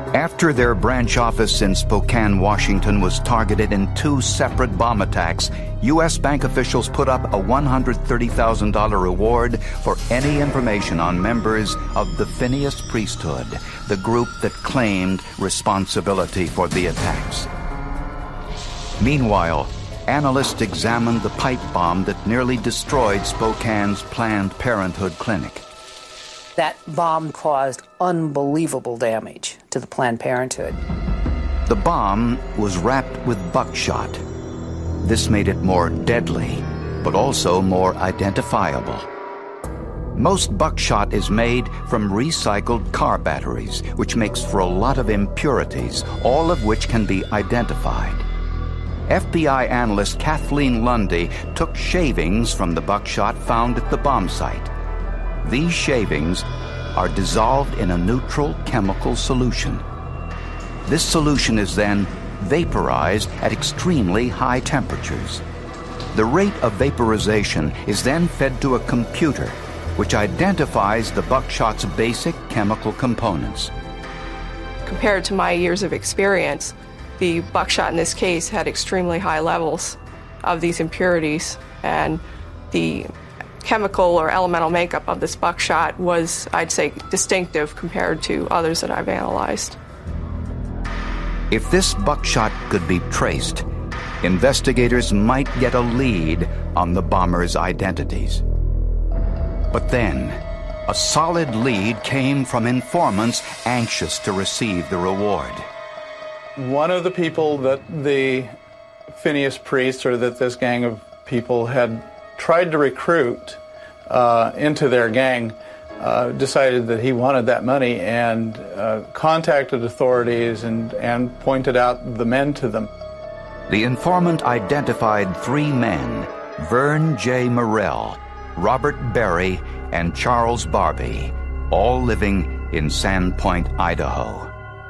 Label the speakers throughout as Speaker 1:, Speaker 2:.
Speaker 1: After their branch office in Spokane, Washington was targeted in 2 separate bomb attacks, U.S. bank officials put up a $130,000 reward for any information on members of the Phineas Priesthood, the group that claimed responsibility for the attacks. Meanwhile, analysts examined the pipe bomb that nearly destroyed Spokane's Planned Parenthood clinic.
Speaker 2: That bomb caused unbelievable damage to the Planned Parenthood.
Speaker 1: The bomb was wrapped with buckshot. This made it more deadly, but also more identifiable. Most buckshot is made from recycled car batteries, which makes for a lot of impurities, all of which can be identified. FBI analyst Kathleen Lundy took shavings from the buckshot found at the bomb site. These shavings are dissolved in a neutral chemical solution. This solution is then vaporized at extremely high temperatures. The rate of vaporization is then fed to a computer, which identifies the buckshot's basic chemical components.
Speaker 3: Compared to my years of experience, the buckshot in this case had extremely high levels of these impurities, and the chemical or elemental makeup of this buckshot was, I'd say, distinctive compared to others that I've analyzed.
Speaker 1: If this buckshot could be traced, investigators might get a lead on the bombers' identities. But then, a solid lead came from informants anxious to receive the reward.
Speaker 4: One of the people that the Phineas Priests, or that this gang of people had tried to recruit into their gang, decided that he wanted that money and contacted authorities and pointed out the men to them.
Speaker 1: The informant identified 3 men, Vern J. Morrell, Robert Berry, and Charles Barbie, all living in Sandpoint, Idaho.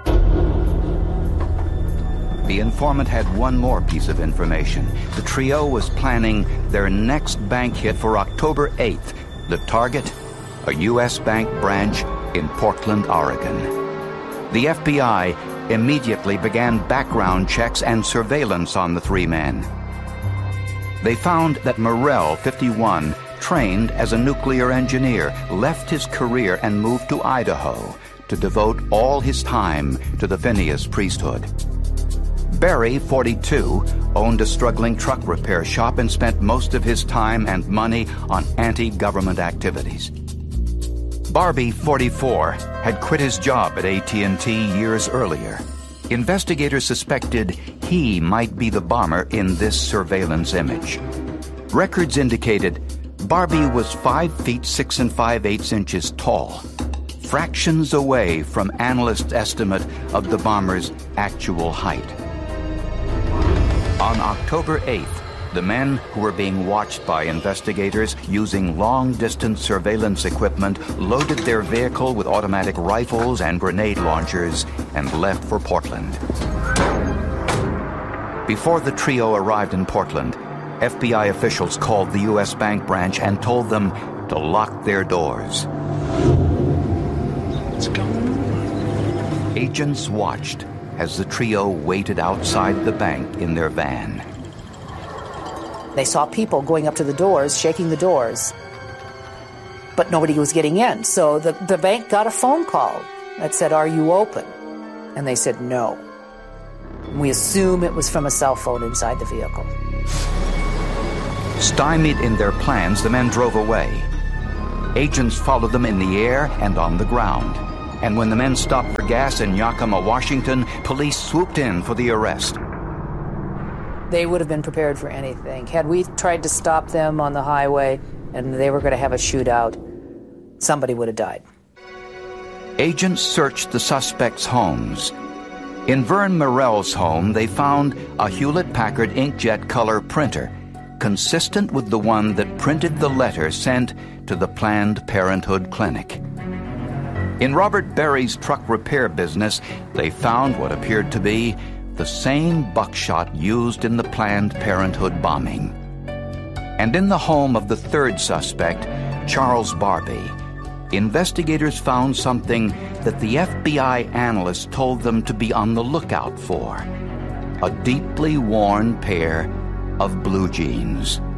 Speaker 1: The informant had one more piece of information. The trio was planning their next bank hit for October 8th. The target, a U.S. bank branch in Portland, Oregon. The FBI immediately began background checks and surveillance on the 3 men. They found that Morrell, 51, trained as a nuclear engineer, left his career and moved to Idaho to devote all his time to the Phineas Priesthood. Berry, 42, owned a struggling truck repair shop and spent most of his time and money on anti-government activities. Barbie, 44, had quit his job at AT&T years earlier. Investigators suspected he might be the bomber in this surveillance image. Records indicated Barbie was 5 feet 6 5/8 inches tall, fractions away from analysts' estimate of the bomber's actual height. On October 8th, the men who were being watched by investigators using long-distance surveillance equipment loaded their vehicle with automatic rifles and grenade launchers and left for Portland. Before the trio arrived in Portland, FBI officials called the U.S. bank branch and told them to lock their doors.
Speaker 5: What's going on?
Speaker 1: Agents watched as the trio waited outside the bank in their van.
Speaker 2: They saw people going up to the doors, shaking the doors, but nobody was getting in. So the bank got a phone call that said, "Are you open?" And they said no. We assume it was from a cell phone inside the vehicle.
Speaker 1: Stymied in their plans, the men drove away. Agents followed them in the air and on the ground. And when the men stopped for gas in Yakima, Washington, police swooped in for the arrest.
Speaker 2: They would have been prepared for anything. Had we tried to stop them on the highway and they were going to have a shootout, somebody would have died.
Speaker 1: Agents searched the suspects' homes. In Vern Morrell's home, they found a Hewlett-Packard inkjet color printer, consistent with the one that printed the letter sent to the Planned Parenthood clinic. In Robert Berry's truck repair business, they found what appeared to be the same buckshot used in the Planned Parenthood bombing. And in the home of the third suspect, Charles Barbie, investigators found something that the FBI analysts told them to be on the lookout for: a deeply worn pair of blue jeans.